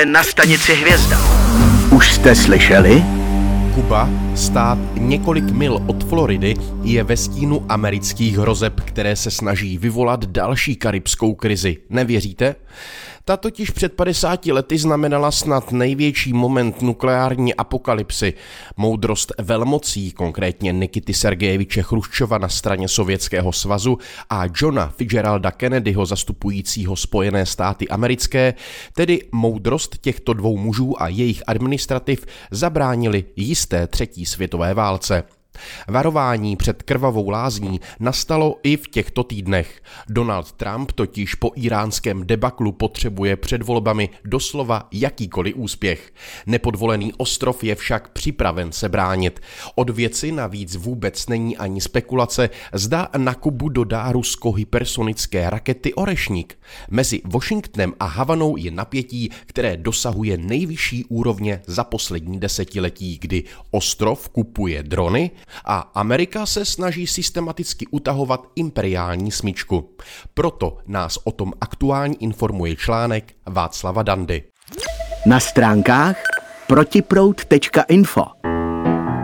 Na stanici Hvězda. Už jste slyšeli? Kuba, stát několik mil od Floridy, je ve stínu amerických hrozeb, které se snaží vyvolat další karibskou krizi. Nevěříte? Ta totiž před 50 lety znamenala snad největší moment nukleární apokalypsy. Moudrost velmocí, konkrétně Nikity Sergejeviče Chruščova na straně Sovětského svazu a Johna Fitzgeralda Kennedyho zastupujícího Spojené státy americké, tedy moudrost těchto dvou mužů a jejich administrativ zabránili jisté třetí světové válce. Varování před krvavou lázní nastalo i v těchto týdnech. Donald Trump totiž po íránském debaklu potřebuje před volbami doslova jakýkoliv úspěch. Nepodvolený ostrov je však připraven se bránit. Od věci navíc vůbec není ani spekulace, zda na Kubu dodá Rusko hypersonické rakety Orešník. Mezi Washingtonem a Havanou je napětí, které dosahuje nejvyšší úrovně za poslední desetiletí, kdy ostrov kupuje drony a Amerika se snaží systematicky utahovat imperiální smyčku. Proto nás o tom aktuálně informuje článek Václava Dandy. Na stránkách protiproud.info